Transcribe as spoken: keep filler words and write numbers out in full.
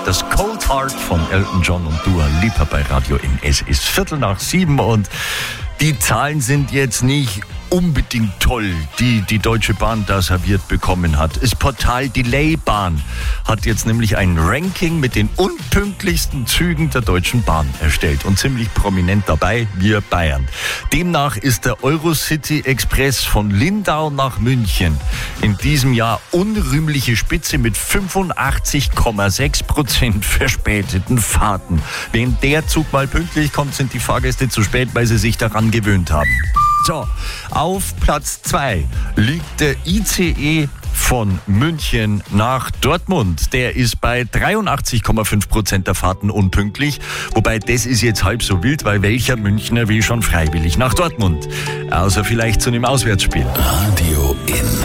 das Cold Heart von Elton John und Dua Lipa bei Radio N. Es ist Viertel nach sieben und die Zahlen sind jetzt nicht unbedingt toll, die die Deutsche Bahn da serviert bekommen hat. Das Portal Delaybahn hat jetzt nämlich ein Ranking mit den unpünktlichsten Zügen der Deutschen Bahn erstellt und ziemlich prominent dabei, wir Bayern. Demnach ist der Eurocity Express von Lindau nach München in diesem Jahr unrühmliche Spitze mit fünfundachtzig Komma sechs Prozent verspäteten Fahrten. Wenn der Zug mal pünktlich kommt, sind die Fahrgäste zu spät, weil sie sich daran gewöhnt haben. So, auf Platz zwei liegt der I C E von München nach Dortmund. Der ist bei dreiundachtzig Komma fünf Prozent der Fahrten unpünktlich. Wobei, das ist jetzt halb so wild, weil welcher Münchner will schon freiwillig nach Dortmund? Außer vielleicht zu einem Auswärtsspiel. Radio N.